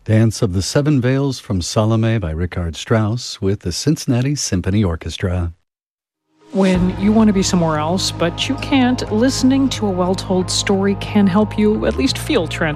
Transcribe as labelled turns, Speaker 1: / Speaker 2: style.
Speaker 1: Dance of the Seven Veils from Salome by Richard Strauss with the Cincinnati Symphony Orchestra.
Speaker 2: When you want to be somewhere else, but you can't, listening to a well-told story can help you at least feel